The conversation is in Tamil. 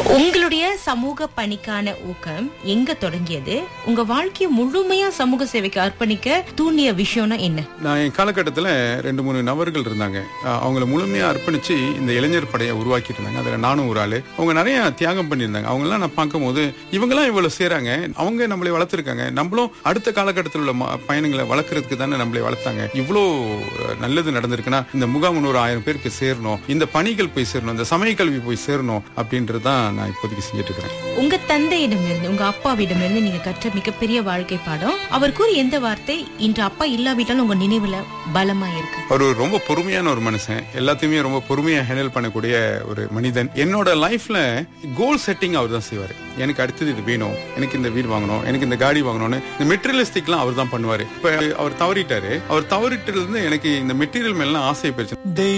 உங்களுடைய சமூக பணிக்கான ஊக்கம் எங்க தொடங்கியது? உங்க வாழ்க்கையை முழுமையா சமூக சேவைக்கு அர்ப்பணிக்க தூண்டிய விஷயம்னா என்ன? நான் என் காலகட்டத்தில் 2-3 நபர்கள் இருந்தாங்க. அவங்கள முழுமையா அர்ப்பணிச்சு இந்த இளைஞர் படையை உருவாக்கிட்டு இருந்தாங்க. அதுல நானும் ஒரு ஆளு. அவங்க நிறைய தியாகம் பண்ணியிருந்தாங்க. அவங்க எல்லாம் நான் பார்க்கும் போது இவங்கெல்லாம் இவ்வளவு செய்றாங்க, அவங்க நம்மளை வளர்த்திருக்காங்க, நம்மளும் அடுத்த காலகட்டத்தில் உள்ள பயணங்களை வளர்க்கறதுக்கு தானே நம்மளை வளர்த்தாங்க. இவ்வளோ நல்லது நடந்திருக்குன்னா இந்த முகாம் 1000 பேருக்கு சேரணும், இந்த பணிகள் போய் சேரணும், இந்த சமய கல்வி போய் சேரணும் அப்படின்றதான் நான் இப்போதைக்கு செஞ்சுட்டு இருக்கிறேன். உங்க தந்தையிடமிருந்து, உங்க அப்பாவிடமிருந்து நீங்க கற்ற மிகப்பெரிய வாழ்க்கை பாடம், அவர் கூறிய எந்த வார்த்தை இன்று அப்பா இல்லாவிட்டாலும் உங்க நினைவுல பலமா இருக்கு? அவர் ரொம்ப பொறுமையான ஒரு மனுஷன், எல்லாத்தையுமே ரொம்ப பொறுமையா ஹேண்டில் பண்ணக்கூடிய ஒரு மனிதன். என்னோட லைஃப்ல கோல் செட்டிங் அவர் தான் செய்வாரு. எனக்கு அடுத்தது இது வேணும், எனக்கு இந்த வீடு வாங்கணும், எனக்கு இந்த காடி வாங்கணும்னு இந்த மெட்டீரியலிஸ்டிக்லாம் அவர் தான் பண்ணுவாரு. இப்ப அவர் தவறிட்டாரு. அவர் தவறிட்டதுல இருந்து எனக்கு இந்த மெட்டீரியல் மேல ஆசை போயிடுச்சு.